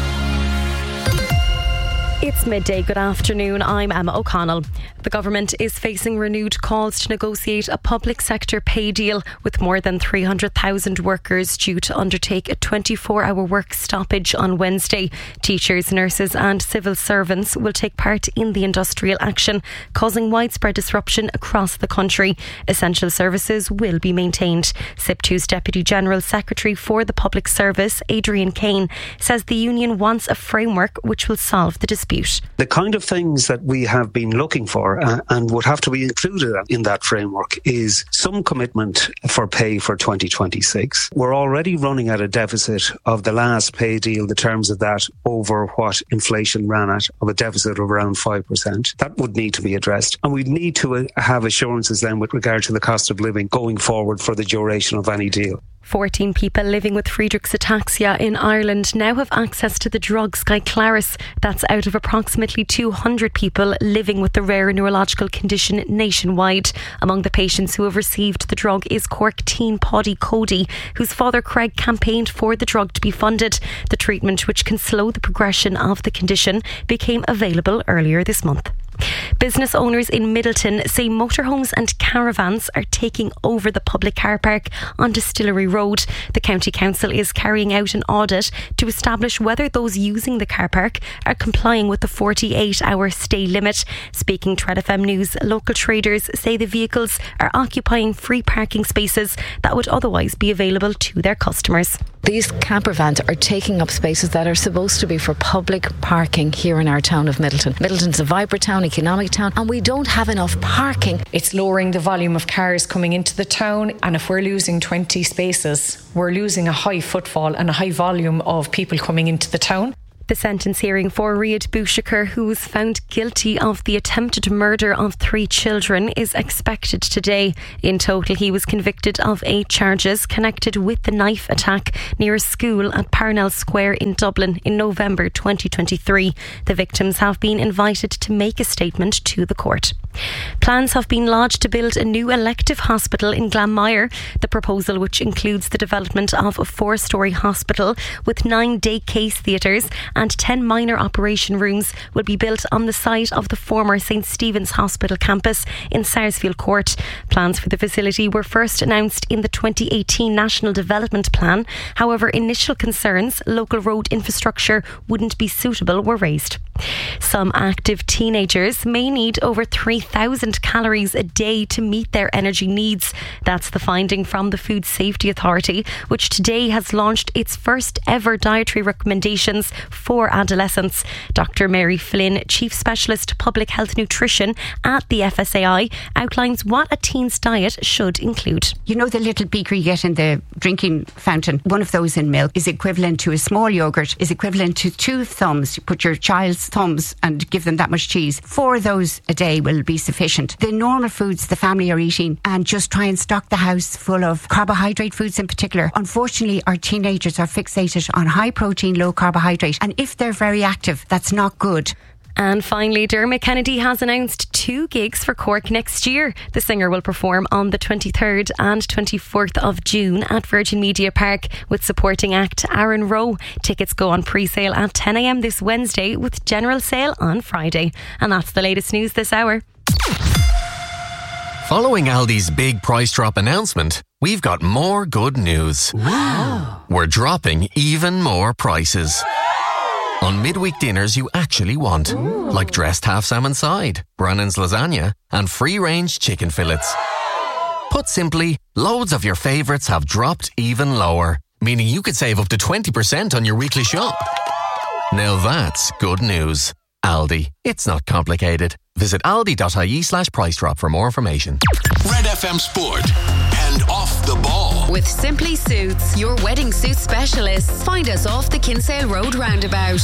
It's midday. Good afternoon. I'm Emma O'Connell. The government is facing renewed calls to negotiate a public sector pay deal with more than three hundred thousand workers due to undertake a twenty-four hour work stoppage on Wednesday. Teachers, nurses and civil servants will take part in the industrial action, causing widespread disruption across the country. Essential services will be maintained. S I P two's Deputy General Secretary for the Public Service, Adrian Kane, says the union wants a framework which will solve the dispute. The kind of things that we have been looking for uh, and would have to be included in that framework is some commitment for pay for twenty twenty-six. We're already running at a deficit of the last pay deal, the terms of that, over what inflation ran at, of a deficit of around five percent. That would need to be addressed. And we'd need to uh, have assurances then with regard to the cost of living going forward for the duration of any deal. fourteen people living with Friedreich's ataxia in Ireland now have access to the drug Skyclarys. That's out of approximately two hundred people living with the rare neurological condition nationwide. Among the patients who have received the drug is Cork teen Paddy Cody, whose father Craig campaigned for the drug to be funded. The treatment, which can slow the progression of the condition, became available earlier this month. Business owners in Middleton say motorhomes and caravans are taking over the public car park on Distillery Road. The County Council is carrying out an audit to establish whether those using the car park are complying with the forty-eight hour stay limit. Speaking to Red F M News, local traders say the vehicles are occupying free parking spaces that would otherwise be available to their customers. These camper vans are taking up spaces that are supposed to be for public parking here in our town of Middleton. Middleton's a vibrant town, non-economic town, and we don't have enough parking. It's lowering the volume of cars coming into the town, and if we're losing twenty spaces, we're losing a high footfall and a high volume of people coming into the town. The sentence hearing for Riyad Bouchakar, who was found guilty of the attempted murder of three children, is expected today. In total, he was convicted of eight charges connected with the knife attack near a school at Parnell Square in Dublin in November twenty twenty-three. The victims have been invited to make a statement to the court. Plans have been lodged to build a new elective hospital in Glanmire. The proposal, which includes the development of a four-storey hospital with nine day case theatres and ten minor operation rooms, will be built on the site of the former St Stephen's Hospital campus in Sarsfield Court. Plans for the facility were first announced in the twenty eighteen National Development Plan. However, initial concerns local road infrastructure wouldn't be suitable were raised. Some active teenagers may need over three thousand calories a day to meet their energy needs. That's the finding from the Food Safety Authority, which today has launched its first ever dietary recommendations for adolescents. Doctor Mary Flynn, Chief Specialist Public Health Nutrition at the F S A I, outlines what a teen's diet should include. You know the little beaker you get in the drinking fountain? One of those in milk is equivalent to a small yoghurt, is equivalent to two thumbs. You put your child's thumbs and give them that much cheese. Four of those a day will be sufficient. The normal foods the family are eating, and just try and stock the house full of carbohydrate foods in particular. Unfortunately, our teenagers are fixated on high protein, low carbohydrate, and if they're very active, that's not good. And finally, Dermot Kennedy has announced two gigs for Cork next year. The singer will perform on the twenty-third and twenty-fourth of June at Virgin Media Park with supporting act Aaron Rowe. Tickets go on pre-sale at ten a m this Wednesday with general sale on Friday. And that's the latest news this hour. Following Aldi's big price drop announcement, we've got more good news. Wow. We're dropping even more prices on midweek dinners you actually want. Ooh. Like dressed half salmon side, Brannan's lasagna, and free-range chicken fillets. Put simply, loads of your favourites have dropped even lower, meaning you could save up to twenty percent on your weekly shop. Now that's good news. Aldi. It's not complicated. Visit aldi.ie slash price drop for more information. Red F M Sport and Off the Ball. With Simply Suits, your wedding suit specialists. Find us off the Kinsale Road roundabout.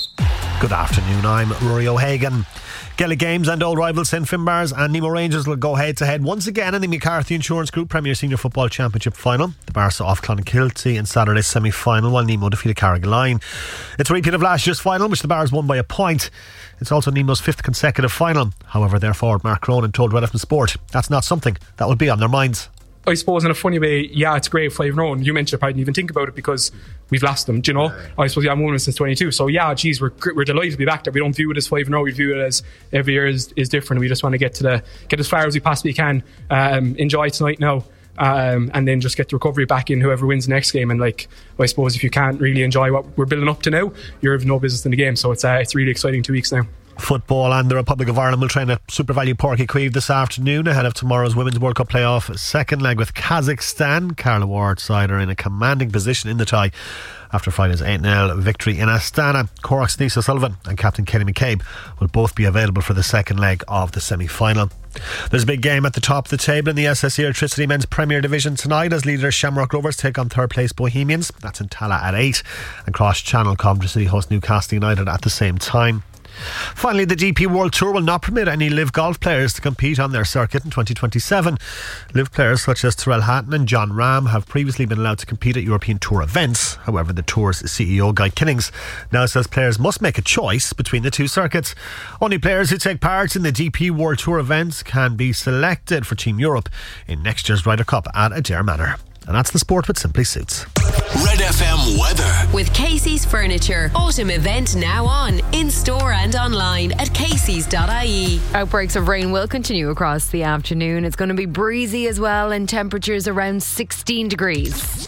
Good afternoon, I'm Rory O'Hagan. Gaelic Games and old rival Saint Finbarrs and Nemo Rangers will go head to head once again in the McCarthy Insurance Group Premier Senior Football Championship final. The Barrs saw off Clonakilty in Saturday's semi-final while Nemo defeated Carrigaline. It's a repeat of last year's final, which the Barrs won by a point. It's also Nemo's fifth consecutive final. However, their forward Mark Cronin told Red F M Sport that's not something that will be on their minds. I suppose in a funny way, yeah, it's great five zero. You mentioned I didn't even think about it because we've lost them, do you know? I suppose, yeah, I'm winning since twenty-two. So, yeah, geez, we're we're delighted to be back there. We don't view it as five zero. We view it as every year is, is different. We just want to get to the get as far as we possibly can. Um, enjoy tonight now. Um, and then just get the recovery back in whoever wins the next game. And like, I suppose if you can't really enjoy what we're building up to now, you're of no business in the game. So it's uh, it's really exciting two weeks now. Football and the Republic of Ireland will train at Super Value Páirc Uí Chaoimh this afternoon ahead of tomorrow's Women's World Cup playoff second leg with Kazakhstan. Carla Ward's side are in a commanding position in the tie after Friday's eight nil victory in Astana. Cork's Nisa Sullivan and captain Kenny McCabe will both be available for the second leg of the semi-final. There's a big game at the top of the table in the S S E Electricity Men's Premier Division tonight as leaders Shamrock Rovers take on third place Bohemians. That's in Tala at eight, and Cross Channel Coventry City host Newcastle United at the same time. Finally, the D P World Tour will not permit any Live Golf players to compete on their circuit in twenty twenty-seven. Live players such as Tyrrell Hatton and John Ram have previously been allowed to compete at European Tour events. However, the Tour's C E O Guy Kinnings now says players must make a choice between the two circuits. Only players who take part in the D P World Tour events can be selected for Team Europe in next year's Ryder Cup at Adare Manor. And that's the sport with Simply Suits. Red F M weather. With Casey's Furniture. Autumn event now on. In store and online at caseys dot I E. Outbreaks of rain will continue across the afternoon. It's going to be breezy as well and temperatures around sixteen degrees.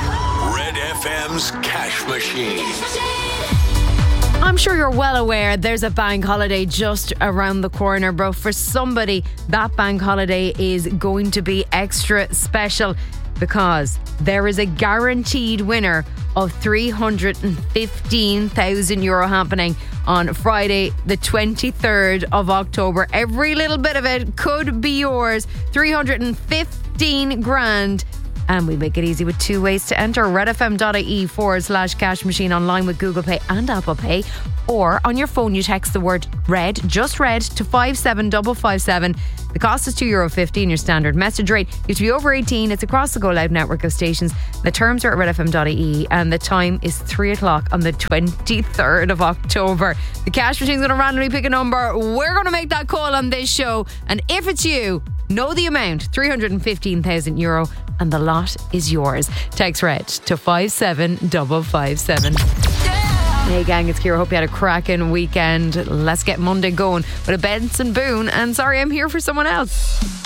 Red F M's Cash Machine. I'm sure you're well aware there's a bank holiday just around the corner, but for somebody that bank holiday is going to be extra special because there is a guaranteed winner of three hundred fifteen thousand euro happening on Friday, the twenty-third of October. Every little bit of it could be yours. three hundred fifteen grand. And we make it easy with two ways to enter. redfm.ie forward slash cash machine, online with Google Pay and Apple Pay. Or on your phone, you text the word red, just red, to five seven five five seven. The cost is two euro fifty in your standard message rate. You have to be over eighteen. It's across the Go Loud network of stations. The terms are at redfm.ie and the time is three o'clock on the twenty-third of October. The cash machine's going to randomly pick a number. We're going to make that call on this show. And if it's you, know the amount, three hundred fifteen thousand euro, and the lot is yours. Text red to five seven five five seven. Hey gang, it's Ciara. Hope you had a cracking weekend. Let's get Monday going with a Benson Boone and Sorry I'm Here for Someone Else.